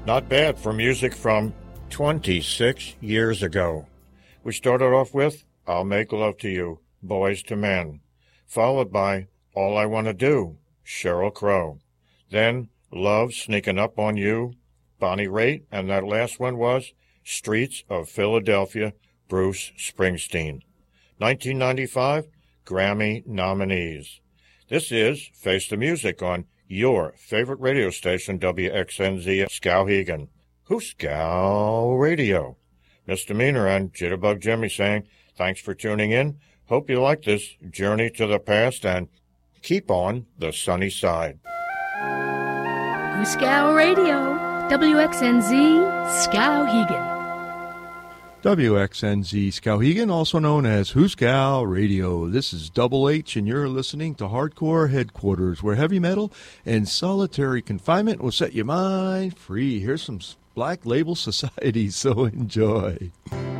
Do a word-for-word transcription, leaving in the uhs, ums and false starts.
Not bad for music from twenty-six years ago. We started off with I'll Make Love to You, Boys to Men, followed by All I Want to Do, Sheryl Crow. Then Love Sneaking Up on You, Bonnie Raitt, and that last one was Streets of Philadelphia, Bruce Springsteen. nineteen ninety-five Grammy nominees. This is Face the Music on your favorite radio station, W X N Z Skowhegan. Hooskow Radio. Misdemeanor and Jitterbug Jimmy saying, thanks for tuning in. Hope you like this journey to the past and keep on the sunny side. Hooskow Radio, W X N Z Skowhegan. W X N Z Skowhegan, also known as Hooskow Radio. This is Double H, and you're listening to Hardcore Headquarters, where heavy metal and solitary confinement will set your mind free. Here's some Black Label Society, so enjoy.